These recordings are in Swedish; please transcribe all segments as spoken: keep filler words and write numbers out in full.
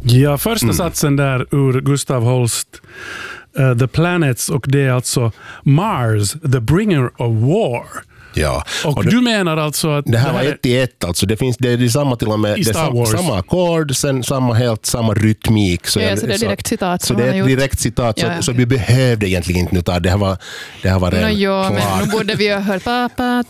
Ja, första mm. satsen där ur Gustav Holst, uh, The Planets, och det är alltså Mars, the bringer of war. Ja. Och, och det, du menar alltså att... Det här var ett i ett, alltså det finns det är det samma till och med, det är sam, samma ackord, sen samma, helt samma rytmik. Så, ja, så det är direkt citat. Så, så det är ett direkt citat, ja, så, så vi behövde egentligen inte nu ta det här var, det här var no, en jo, men nu borde vi ha hört pappa.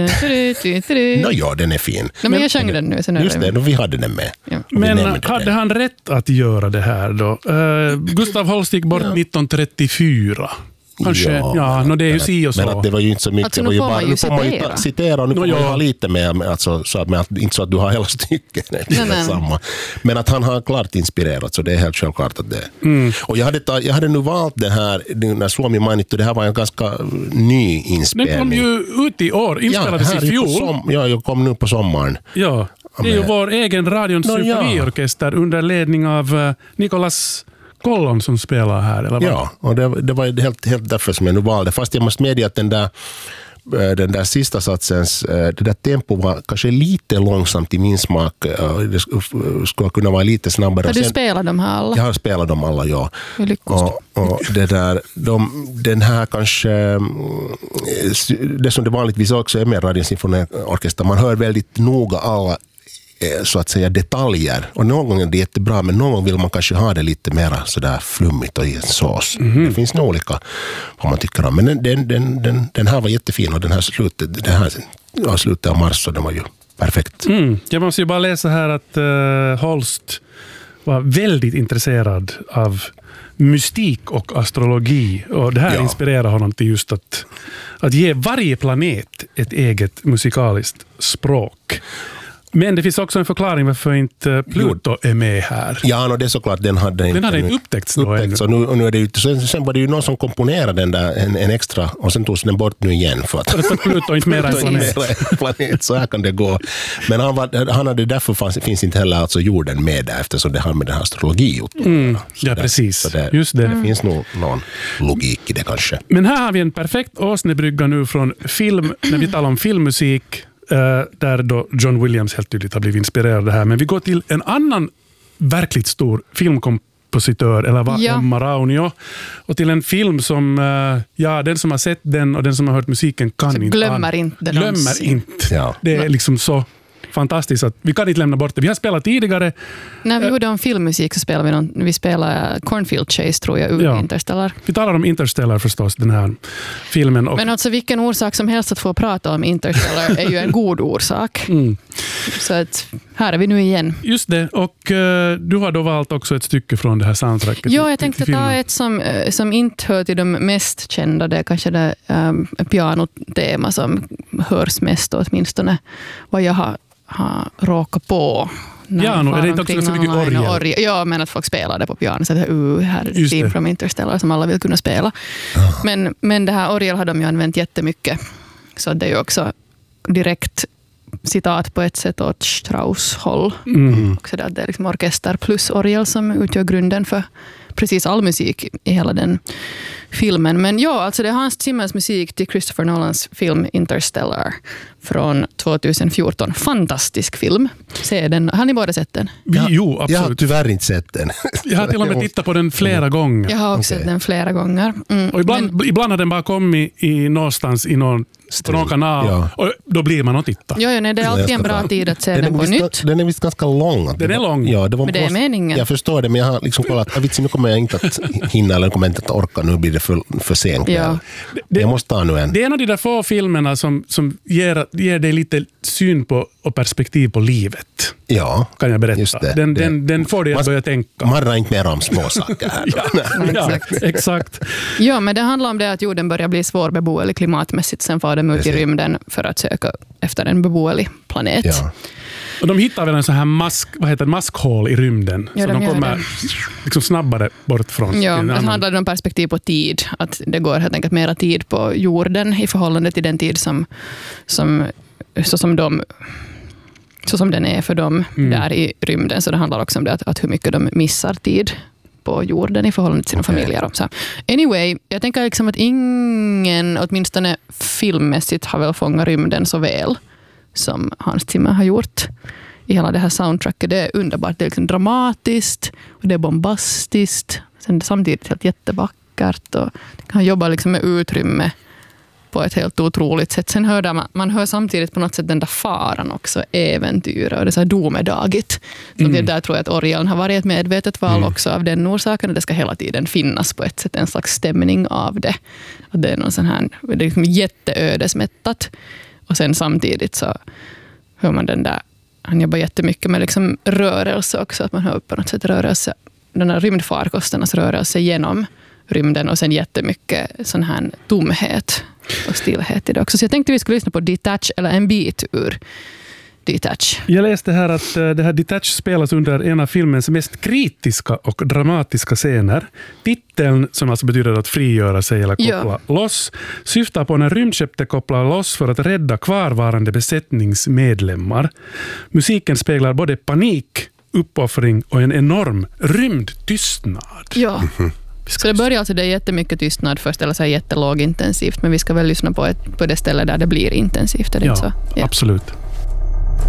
Nå ja, den är fin. No, men jag sjöng den nu. Så nu just det, då vi hade den med. Ja. Men hade den. han rätt att göra det här då? Uh, Gustav Holst gick bort ja. nitton trettiofyra. Kanske, ja, ja no, det är ju si och så. Men att det var ju inte så mycket. Alltså, det var ju bara, nu får man ju citera. citera och nu får no, man ju ha lite med, alltså, så att, men att, inte så att du har hela stycken. Det är nej, samma. Men att han har klart inspirerat, så det är helt självklart att det mm. Och jag hade, jag hade nu valt det här, när Suomi Mainittu, det här var en ganska ny inspelning. Den kom ju ut i år, inspelades ja, i fjol. Som, ja, jag kom nu på sommaren. Ja, det är ju vår egen radions no, symfoniorkester ja. under ledning av uh, Nicolas Kollon som spelar här, eller vad? Ja, och det, det var helt, helt därför som jag nu valde. Fast jag måste medge att den där, den där sista satsens, det där tempo var kanske lite långsamt i min smak. Det skulle kunna vara lite snabbare. Har du spelat dem här alla? Jag har spelat dem alla, ja. Och, och det där, de, den här kanske, det som det vanligtvis också är med Radions symfoniorkester, man hör väldigt noga alla så att säga detaljer. Och någon gång är det jättebra, men någon gång vill man kanske ha det lite mer sådär flummigt och i en sås. Mm-hmm. Det finns nog olika vad man tycker om. Men den, den, den, den, den här var jättefin, och den här slutet, den här ja, slutet av mars, så den var ju perfekt. Mm. Jag måste ju bara läsa här att uh, Holst var väldigt intresserad av mystik och astrologi, och det här ja. inspirerar honom till just att, att ge varje planet ett eget musikaliskt språk. Men det finns också en förklaring varför inte Pluto är med här. Ja, no, det är såklart. Den hade inte, den hade inte upptäckts då upptäckts, och nu, och nu är det ju, sen, sen var det ju någon som komponerade den där, en, en extra, och sen togs den bort nu igen. För att, för att Pluto inte mer än planet. planet. Så här kan det gå. Men han, var, han hade, därför fanns, finns inte heller alltså jorden med där, eftersom det har med den här astrologi. Mm, ja, där, precis. Det, just det. Det mm. finns nog någon logik i det kanske. Men här har vi en perfekt åsnebrygga nu från film, när vi talar om filmmusik. Uh, där då John Williams helt tydligt har blivit inspirerad av det här. Men vi går till en annan verkligt stor filmkompositör, eller vad, ja. Emma Raunio. Och till en film som, uh, ja, den som har sett den och den som har hört musiken kan så inte. Glömmer inte. Den glömmer inte. Ja. Det är liksom så fantastiskt att vi kan inte lämna bort det. Vi har spelat tidigare. När vi gjorde om filmmusik så spelade vi någon, vi spelade Cornfield Chase, tror jag, ur ja. Interstellar. Vi talar om Interstellar förstås, den här filmen. Och... Men alltså vilken orsak som helst att få prata om Interstellar är ju en god orsak. Mm. Så att här är vi nu igen. Just det, och uh, du har då valt också ett stycke från det här soundtracket. Ja, jag tänkte ta ett som, som inte hör till de mest kända. Det är kanske det um, pianotema som hörs mest, åtminstone vad jag har har råkat på. Ja, no, är det inte också så mycket orgel? orgel? Ja, men att folk spelar det på piano. Så att, uh, här är det Theme from Interstellar som alla vill kunna spela. Oh. Men, men det här orgel har de ju använt jättemycket. Så det är ju också direkt citat på ett sätt åt Strauss håll. Mm. Också det, det är liksom orkester plus orgel som utgör grunden för precis all musik i hela den filmen. Men ja, alltså det är Hans Zimmers musik till Christopher Nolans film Interstellar från tjugohundrafjorton. Fantastisk film. Se den. Har ni båda sett den? Vi, jo, absolut. Jag har tyvärr inte sett den. Jag har till och med tittat på den flera gånger. Jag har också okay. sett den flera gånger. Mm. Och ibland, men, ibland har den bara kommit i någonstans i någon, på någon kanal. Ja. Och då blir man att titta. Jo, jo, nej, det är alltid en bra tid att se den, den på nytt. Den är visst ganska lång. Den är lång. Ja, det var, men det är meningen. Jag förstår det, men jag har liksom kollat att nu kommer jag inte att hinna eller kommer inte att orka. Nu blir det för, för sent. Ja. Det, jag måste ta nu en. Det är en av de där få filmerna som, som ger, ger dig lite syn på och perspektiv på livet. Ja, kan jag berätta. Just det, den, det. Den, den får dig att börja tänka. Man rör inte mer om små saker här. ja, ja, exakt. exakt. Ja, men det handlar om det att jorden börjar bli svårbeboelig klimatmässigt. Sen får de ut i rymden för att söka efter en beboelig planet. Ja. Och de hittar väl en sån här mask, vad heter det, maskhål i rymden. Ja, så de, de kommer liksom snabbare bort från. Ja, det handlar om perspektiv på tid. Att det går helt enkelt mera tid på jorden i förhållande till den tid som, som, så som de så som den är för dem mm. där i rymden. Så det handlar också om det att, att hur mycket de missar tid på jorden i förhållande till sina okay. familjer. Så anyway, jag tänker liksom att ingen, åtminstone filmmässigt, har väl fångat rymden så väl som Hans Zimmer har gjort i hela det här soundtracket. Det är underbart, det är liksom dramatiskt och det är bombastiskt. Sen det är samtidigt helt jättevackert och det kan jobba liksom med utrymme på ett helt otroligt sätt. Sen hör man, man hör samtidigt på något sätt den där faran också, äventyr och det är så här domedagigt. Så mm. det där tror jag att Orgeln har varit ett medvetet val mm. också av den orsaken. Det ska hela tiden finnas på ett sätt en slags stämning av det. Och det är någon sån här, det är liksom jätteödesmättat. Och sen samtidigt så hör man den där, han jobbar jättemycket med liksom rörelse också, att man hör på något sätt rörelse, den här rymdfarkosternas rörelse genom rymden och sen jättemycket sån här tomhet och stillhet i det också. Så jag tänkte vi skulle lyssna på Detach eller en bit ur Detach. Jag läste här att det här Detach spelas under en av filmens mest kritiska och dramatiska scener. Titeln, som alltså betyder att frigöra sig eller koppla ja. loss, syftar på när rymdskeppet kopplar loss för att rädda kvarvarande besättningsmedlemmar. Musiken speglar både panik, uppoffring och en enorm rymdtystnad. Ja. Mm-hmm. Så det börjar alltså, det är jättemycket tystnad först, eller så är jättelåg intensivt, men vi ska väl lyssna på, ett, på det ställe där det blir intensivt, är det ja, inte så? Ja, absolut.